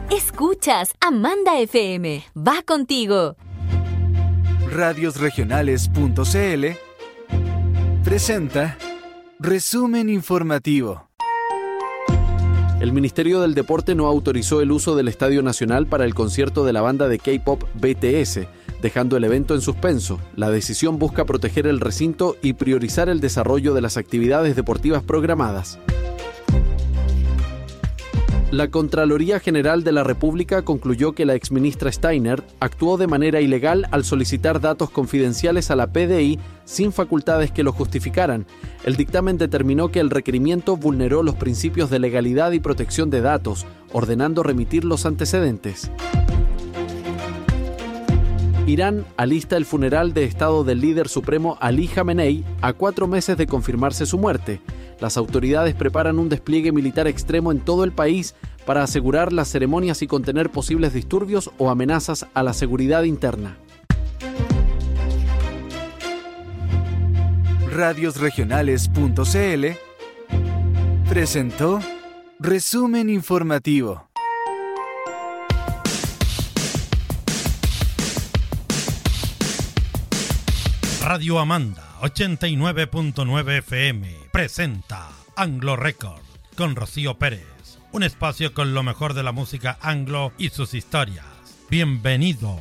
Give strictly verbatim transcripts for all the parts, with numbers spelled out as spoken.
Escuchas Amanda F M. Va contigo. radios regionales punto c l presenta Resumen Informativo. El Ministerio del Deporte no autorizó el uso del Estadio Nacional para el concierto de la banda de K-pop B T S, dejando el evento en suspenso. La decisión busca proteger el recinto y priorizar el desarrollo de las actividades deportivas programadas. La Contraloría General de la República concluyó que la exministra Steiner actuó de manera ilegal al solicitar datos confidenciales a la P D I sin facultades que lo justificaran. El dictamen determinó que el requerimiento vulneró los principios de legalidad y protección de datos, ordenando remitir los antecedentes. Irán alista el funeral de Estado del líder supremo Ali Jamenei a cuatro meses de confirmarse su muerte. Las autoridades preparan un despliegue militar extremo en todo el país para asegurar las ceremonias y contener posibles disturbios o amenazas a la seguridad interna. radios regionales punto c l presentó Resumen Informativo. Radio Amanda ochenta y nueve punto nueve F M presenta Anglo Record con Rocío Pérez, un espacio con lo mejor de la música anglo y sus historias. Bienvenidos.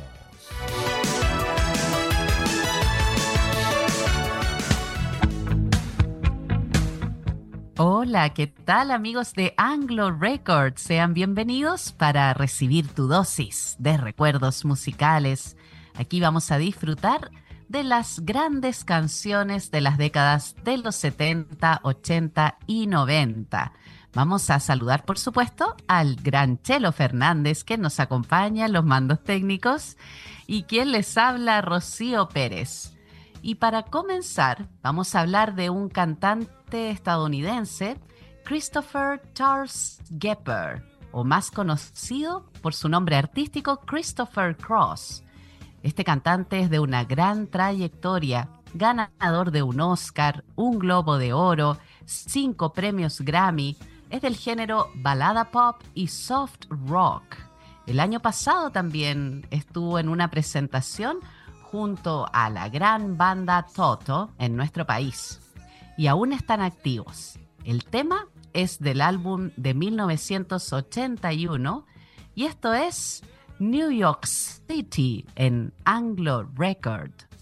Hola, ¿qué tal amigos de Anglo Records? Sean bienvenidos para recibir tu dosis de recuerdos musicales. Aquí vamos a disfrutar de las grandes canciones de las décadas de los setenta, ochenta y noventa. Vamos a saludar, por supuesto, al gran Chelo Fernández, que nos acompaña en los mandos técnicos, y quien les habla, Rocío Pérez. Y para comenzar, vamos a hablar de un cantante estadounidense, Christopher Charles Gepper, o más conocido por su nombre artístico, Christopher Cross. Este cantante es de una gran trayectoria, ganador de un Oscar, un Globo de Oro, cinco premios Grammy, es del género balada pop y soft rock. El año pasado también estuvo en una presentación junto a la gran banda Toto en nuestro país. Y aún están activos. El tema es del álbum de mil novecientos ochenta y uno y esto es New York City en Anglo Record.